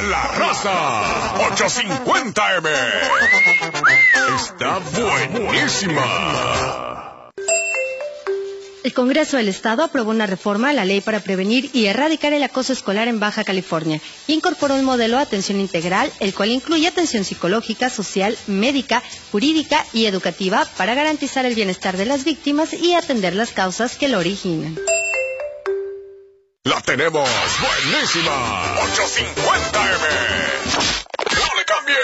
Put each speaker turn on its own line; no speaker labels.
la raza. 850M. Está buenísima.
El Congreso del Estado aprobó una reforma a la ley para prevenir y erradicar el acoso escolar en Baja California. Incorporó un modelo de atención integral, el cual incluye atención psicológica, social, médica, jurídica y educativa para garantizar el bienestar de las víctimas y atender las causas que lo originan.
La tenemos buenísima. 850M.